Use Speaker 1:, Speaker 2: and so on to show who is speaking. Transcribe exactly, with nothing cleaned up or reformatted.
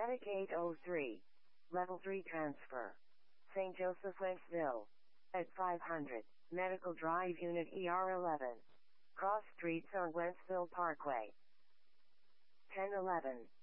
Speaker 1: Medic eight oh three. Level three transfer. Saint Joseph, Wentzville. At five hundred. Medical Drive Unit E R eleven. Cross streets on Wentzville Parkway. ten eleven.